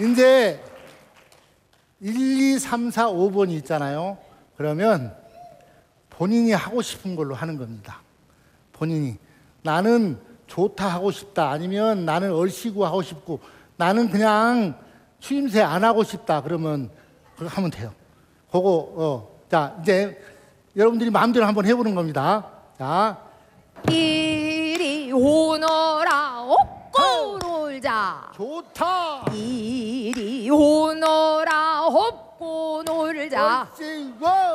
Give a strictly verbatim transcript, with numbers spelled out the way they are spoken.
이제 일, 이, 삼, 사, 오 번이 있잖아요. 그러면 본인이 하고 싶은 걸로 하는 겁니다. 본인이 나는 좋다 하고 싶다, 아니면 나는 얼씨구 하고 싶고, 나는 그냥 추임새 안 하고 싶다, 그러면 그거 하면 돼요. 그거 어. 자, 이제 여러분들이 마음대로 한번 해보는 겁니다. 자, 이리 오너라 업고 놀자. 좋다. 이리 오너라 업고 놀자. 얼씨구.